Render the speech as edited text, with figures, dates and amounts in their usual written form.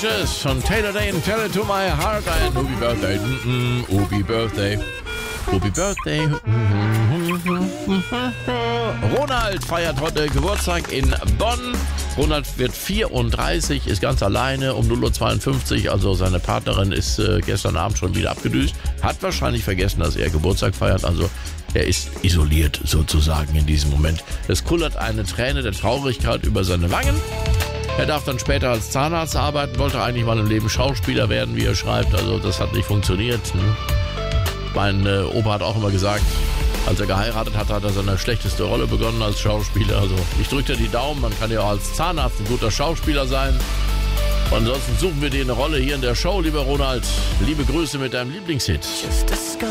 Ashes von Taylor Dane, Tell It To My Heart, ein Happy Birthday, Happy Birthday, Happy Birthday. Ronald feiert heute Geburtstag in Bonn. Ronald wird 34, ist ganz alleine um 0:52 Uhr, also seine Partnerin ist gestern Abend schon wieder abgedüst, hat wahrscheinlich vergessen, dass er Geburtstag feiert, also er ist isoliert sozusagen in diesem Moment. Es kullert eine Träne der Traurigkeit über seine Wangen. Er darf dann später als Zahnarzt arbeiten, wollte eigentlich mal im Leben Schauspieler werden, wie er schreibt, also das hat nicht funktioniert. Mein Opa hat auch immer gesagt, als er geheiratet hat, hat er seine schlechteste Rolle begonnen als Schauspieler. Also ich drücke dir die Daumen, man kann ja auch als Zahnarzt ein guter Schauspieler sein. Und ansonsten suchen wir dir eine Rolle hier in der Show, lieber Ronald. Liebe Grüße mit deinem Lieblingshit. Just a scar